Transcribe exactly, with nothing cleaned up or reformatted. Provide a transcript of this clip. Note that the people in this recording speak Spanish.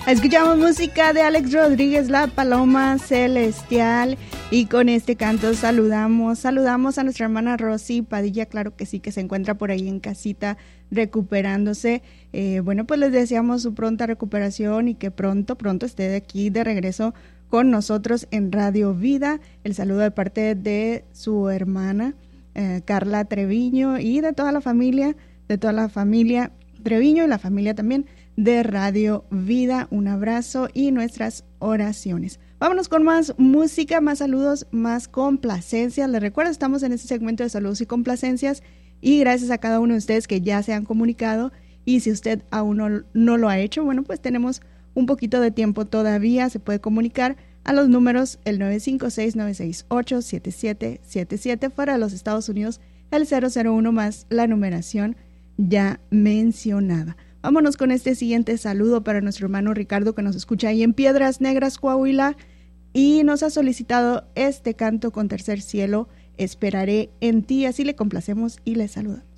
Escuchamos música de Alex Rodríguez, La Paloma Celestial, y con este canto saludamos, saludamos a nuestra hermana Rosy Padilla, claro que sí, que se encuentra por ahí en casita recuperándose. Eh, bueno, pues les deseamos su pronta recuperación y que pronto, pronto esté de aquí de regreso con nosotros en Radio Vida. El saludo de parte de su hermana eh, Carla Treviño y de toda la familia, de toda la familia Treviño y la familia también de Radio Vida. Un abrazo y nuestras oraciones. Vámonos con más música, más saludos, más complacencias. Les recuerdo, estamos en este segmento de saludos y complacencias y gracias a cada uno de ustedes que ya se han comunicado, y si usted aún no, no lo ha hecho, bueno, pues tenemos un poquito de tiempo todavía. Se puede comunicar a los números el nueve cinco seis, nueve seis ocho, siete siete siete siete, para los Estados Unidos el cero cero uno más la numeración ya mencionada. Vámonos con este siguiente saludo para nuestro hermano Ricardo, que nos escucha ahí en Piedras Negras, Coahuila, y nos ha solicitado este canto con Tercer Cielo, Esperaré en ti. Así le complacemos y le saludamos.